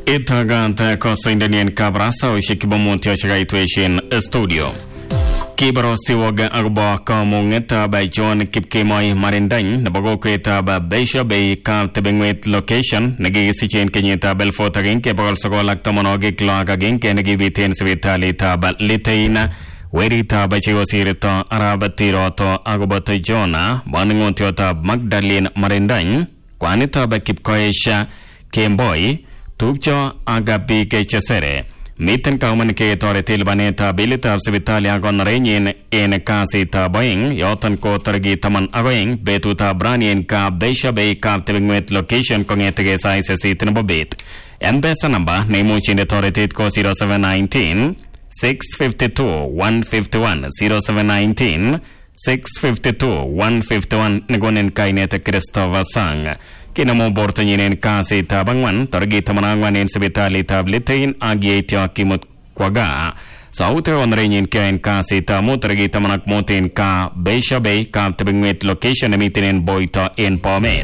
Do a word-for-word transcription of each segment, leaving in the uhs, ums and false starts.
Itaganta Costa Indian Cabrasa o Shikibomontia Shagaituation Studio. Kibarosti waga agba kamungeta by John Kipkemoi Marindain, Nabogoketa by Besha Bay Camp Tebingwit location, Nagisichen Kenyata Belfort again, Kebalso Lactamonogi Clag again, Kenegibiten Svitalita, but Litaina, Werita by Chiosirito, Arabatiroto, Agobata Jona, Boningontiota Magdalene Marindain, Quanita by Kipkoesha, Kemboy, Tukcho Agapi Kechesere. Mitten communicator tilbaneta ability of Civitalia gon rain in Casita Boeing, Yotan Kotargi Taman Agoing, Betuta Branian Cap, Besha Bay Cap Tebingwit location Congetage size seat in Bobit. Embessa number, Nemuchin authority co zero seven nineteen, six fifty-two, one fifty-one, zero seven nineteen, six fifty-two, one fifty-one, Nagonin Kaineta Christopher Sang. Kinamo Bortonyin Kasi Tabangwan, Targita Manangwan in Sibitali Tablitain, Agiatio Kimut Quaga. South on Rain Kain Kasi Tamu, Targita Manak Mountain Ka, Besha Bay, Camp Tebingwit location, a meeting in Boita in Pomet.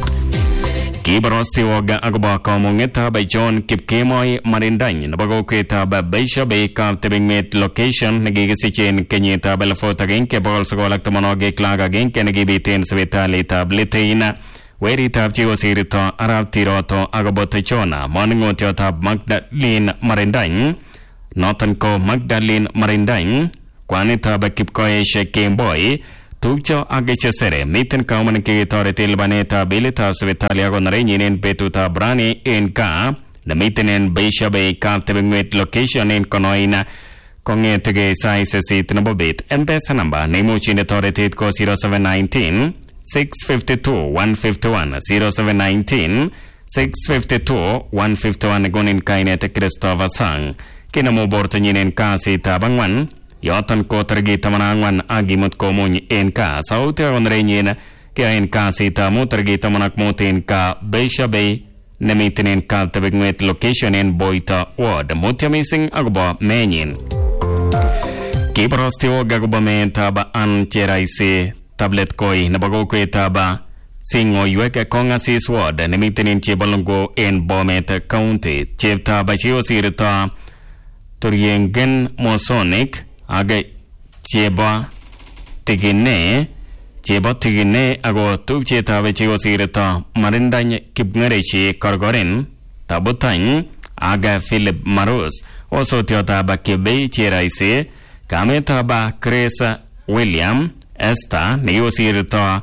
Kibarosti Waga Agba Komungeta by John Kipkemoi Marindain, Nabagoketa by Besha Bay, Camp Tebingwit location, Nagigisichen, Kenyata Belfort again, Kebalso Lactamonogi Clag again, Kenegibitin Sibitali Tablitain. Weri tab Chiosirito, Arab Tiroto, Agabotechona, Moningo tab Magdalene Marindain, Northern Co Magdalene Marindain, Quanita Bakipkoeshe Gameboy, Tukcho Agechesere, Mitten Communicator Tilbaneta, Bilita Svitalia Gonrain in Petuta Brani in Ka, the Mitten in Besha Bay Camp Tebingwit location in Konoina, Congetege size seat Nabobit, and Bessa number, Nemuchin authority co zero seven nineteen. six fifty-two, one fifty-one, zero seven nineteen, six fifty-two, one fifty-one Gonin Kainete Christopher Sang. Kinamo Bortonyin in Kasi Tabangwan, Yotan Kotargi Tamanangwan Agimut Komun in Ka, South on Rainin, Kia in Kasi Tamutargi Tamanak Motin Ka, Besha Bay, Nemitin in Ka Tebingwit location in Boita Ward, Mutiamising Agba Menin. Kibarostio Gagba Mentaba Ancheraisi. Tablet koi nabagokwe taba singo yueke konga si sword nemitin in Chibalongo in Bomet County chipta bachio sirita Turiengen Mosonic age cheba tigine cheba tigine ago tukcheta bachio sirita Marindany Kipngerechi Korgorin Tabutany aga Philip Marus also tiota ba Kebe Cheraise Kameta ba Chris William Esta, Neosirito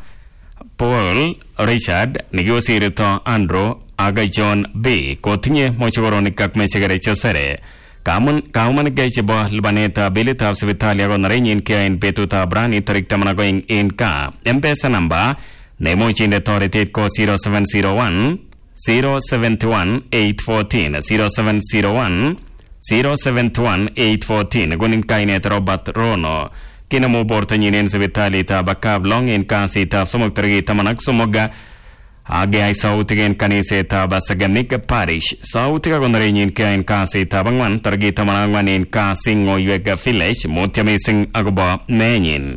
Paul Richard, Neosirito Andrew, Aga John B. Cotinye Mochoronicak Mesegare Sere. Kamun Kauman Gachebo, Libaneta, Bilita of Svitalia on Rain Kia in Petuta Brani, Tarictamana going in Ka. Empesa number, Nemochin authority co zero seven zero one, zero seven one, eight fourteen, zero seven zero one, zero seven one, eight fourteen, Gunin Kainet Robert Rono. Kinamo Bortonyin in Svitalita Bakab long in Kansita, Sumokari Tamanak Sumoga, Age South again Kaniseta Basagamik Parish, South Rain in Kansita Bangwan, Targita Manangwan in Kasing or Yuega Village, Motiamising Agba Menin.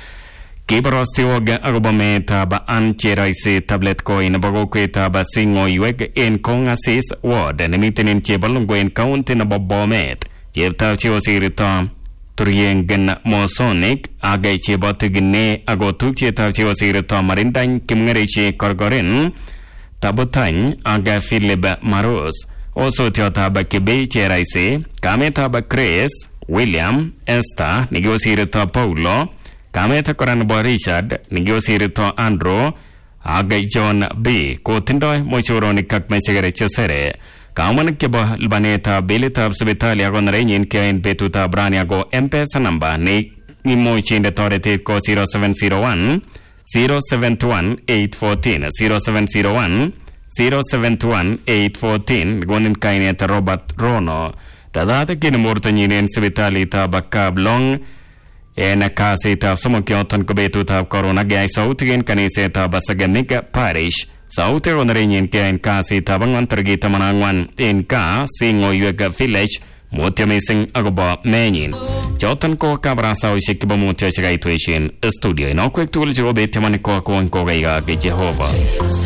Kibarostioga Agobameta ba Ancheraise tablet coin Bagoqueta Basing or Yueg in Kongasis Ward, and meeting in Chibalungo in County Nabobomet, Jevtachio Siritom. Turiengen Mosonic, Aga Chibotigine, Agotu Chitachio Sirito Marindain, Kimgerechi Korgorin, Tabutany, Aga Philip Marus, also Tiotaba Kibe Cheraise, Kametaba Chris, William, Esther, Negosirito Paulo, Kameta Coranbo Richard, Negosirito Andrew, Aga John B. Cotindo, Mochoronicak Mesegare Sere. Kauman Kibo Libaneta Bilita of Svitalia on Rain in Kain Petuta Braniago Empesa number Ne Nimochin authority co zero seven zero one, zero seven one, eight fourteen, zero seven zero one, zero seven one, eight fourteen, Gonin Kaineta Robert Rono. Tadata Kinamurtanin in Svitalita Bakab Long en Casita Sumokioton Kobetuta Corona Gai South again Kaniseta Basaganika Parish. South on Rain in Kasi Tabangan Targita Manangwan in Ka, Singo Yuega Village, Motiamising Agaba Menin. Jotan Ko Cabrasa Shikibamutia Tuition, a studio in Okwek Tool Jobe Tamaniko Konkogaya Jehovah.